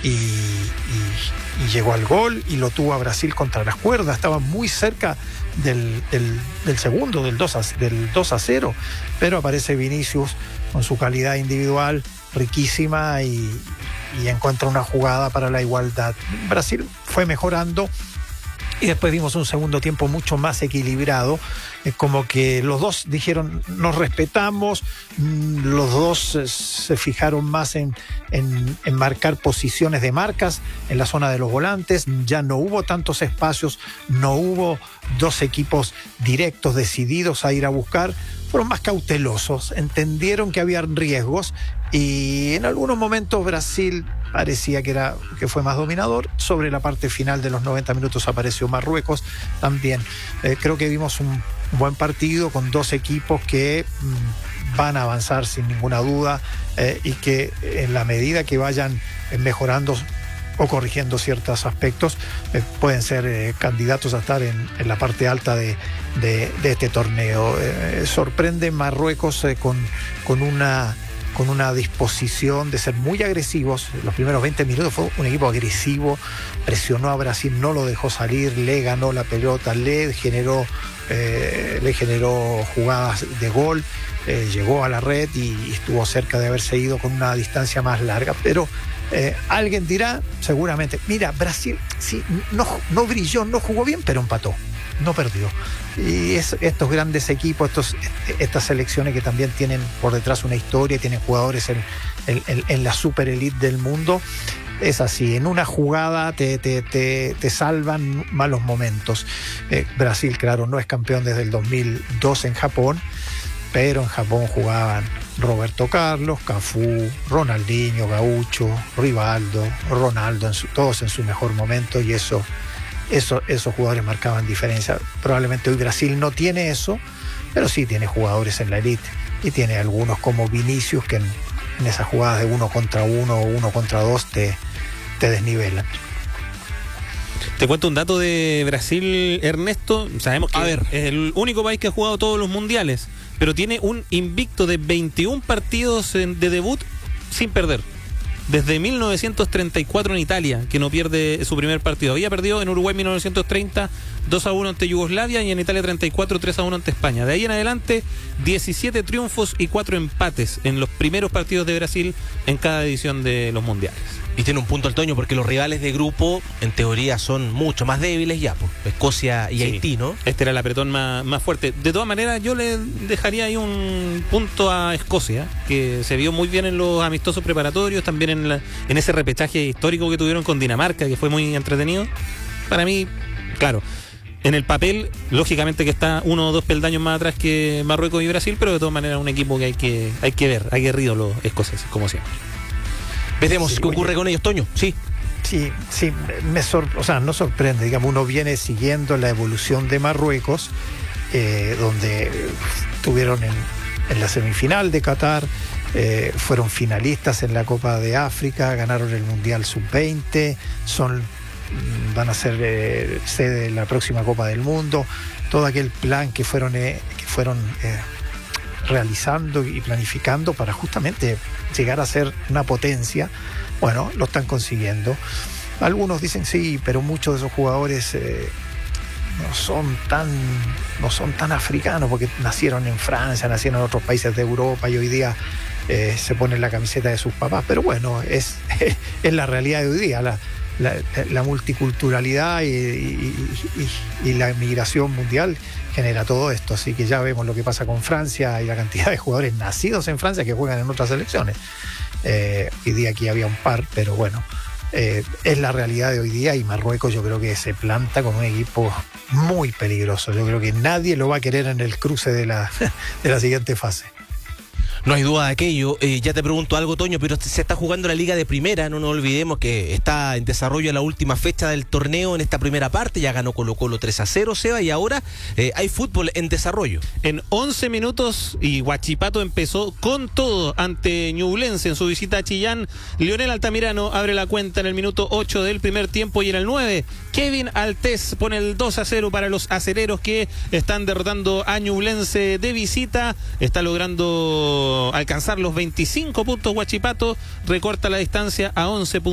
y llegó al gol y lo tuvo a Brasil contra las cuerdas. Estaba muy cerca del segundo, del 2-0, pero aparece Vinicius con su calidad individual riquísima y encuentra una jugada para la igualdad. Brasil fue mejorando y después vimos un segundo tiempo mucho más equilibrado, como que los dos dijeron nos respetamos, los dos se fijaron más en marcar posiciones de marcas en la zona de los volantes, ya no hubo tantos espacios, no hubo dos equipos directos decididos a ir a buscar, fueron más cautelosos, entendieron que había riesgos y en algunos momentos Brasil parecía que fue más dominador. Sobre la parte final de los 90 minutos apareció Marruecos también. Creo que vimos un buen partido con dos equipos que van a avanzar sin ninguna duda y que en la medida que vayan mejorando o corrigiendo ciertos aspectos pueden ser candidatos a estar en la parte alta de este torneo. Sorprende Marruecos con una disposición de ser muy agresivos. Los primeros 20 minutos fue un equipo agresivo, presionó a Brasil, no lo dejó salir, le ganó la pelota, le generó jugadas de gol, llegó a la red y estuvo cerca de haberse ido con una distancia más larga, pero alguien dirá seguramente, mira, Brasil sí, no brilló, no jugó bien, pero empató, no perdió. Y estos grandes equipos, estas selecciones que también tienen por detrás una historia, tienen jugadores en la super elite del mundo, es así, en una jugada te salvan malos momentos. Brasil, claro, no es campeón desde el 2002 en Japón, pero en Japón jugaban Roberto Carlos, Cafú, Ronaldinho, Gaucho, Rivaldo, Ronaldo, todos en su mejor momento, y esos jugadores marcaban diferencia. Probablemente hoy Brasil no tiene eso, pero sí tiene jugadores en la elite y tiene algunos como Vinicius que en esas jugadas de 1 contra 1 o 1 contra 2 te desnivelan. Te cuento un dato de Brasil, Ernesto. Sabemos que es el único país que ha jugado todos los mundiales, pero tiene un invicto de 21 partidos de debut sin perder. Desde 1934 en Italia, que no pierde su primer partido. Había perdido en Uruguay 1930, 2-1 ante Yugoslavia, y en Italia 34, 3-1 ante España. De ahí en adelante, 17 triunfos y 4 empates en los primeros partidos de Brasil en cada edición de los mundiales. Y tiene un punto el Toño, porque los rivales de grupo, en teoría, son mucho más débiles ya, pues, Escocia y Haití, ¿no? Este era el apretón más fuerte. De todas maneras, yo le dejaría ahí un punto a Escocia, que se vio muy bien en los amistosos preparatorios, también en ese repechaje histórico que tuvieron con Dinamarca, que fue muy entretenido. Para mí, claro, en el papel, lógicamente que está 1 o 2 peldaños más atrás que Marruecos y Brasil, pero de todas maneras un equipo que hay que ver, aguerrido los escoceses, como siempre. Veremos qué ocurre con ellos, Toño. Sí, no sorprende, digamos, uno viene siguiendo la evolución de Marruecos, donde estuvieron en la semifinal de Qatar, fueron finalistas en la Copa de África, ganaron el Mundial Sub-20, van a ser sede de la próxima Copa del Mundo. Todo aquel plan que fueron realizando y planificando para justamente llegar a ser una potencia, bueno, lo están consiguiendo. Algunos dicen sí, pero muchos de esos jugadores no son tan africanos, porque nacieron en Francia, nacieron en otros países de Europa y hoy día se ponen la camiseta de sus papás, pero bueno, es la realidad de hoy día, la multiculturalidad y la migración mundial genera todo esto, así que ya vemos lo que pasa con Francia y la cantidad de jugadores nacidos en Francia que juegan en otras selecciones. Hoy día aquí había un par, pero bueno, es la realidad de hoy día, y Marruecos yo creo que se planta con un equipo muy peligroso. Yo creo que nadie lo va a querer en el cruce de la siguiente fase. No hay duda de aquello. Ya te pregunto algo, Toño, pero se está jugando la Liga de Primera. No nos olvidemos que está en desarrollo la última fecha del torneo en esta primera parte. Ya ganó Colo-Colo 3-0, Seba, y ahora hay fútbol en desarrollo. En 11 minutos, y Huachipato empezó con todo ante Ñublense en su visita a Chillán. Lionel Altamirano abre la cuenta en el minuto 8 del primer tiempo, y en el 9, Kevin Altés pone el 2-0 para los acereros, que están derrotando a Ñublense de visita. Está logrando alcanzar los 25 puntos Huachipato, recorta la distancia a 11 puntos.